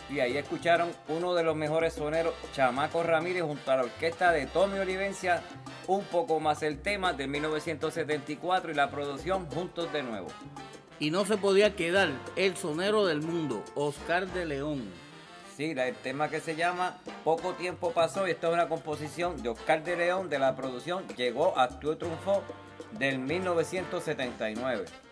Y ahí escucharon uno de los mejores soneros, Chamaco Ramírez, junto a la orquesta de Tommy Olivencia, un poco más el tema de 1974 y la producción Juntos de Nuevo. Y no se podía quedar el sonero del mundo, Oscar de León. Sí, el tema que se llama Poco Tiempo Pasó, y esta es una composición de Oscar de León de la producción Llegó, Actuó y Triunfó del 1979.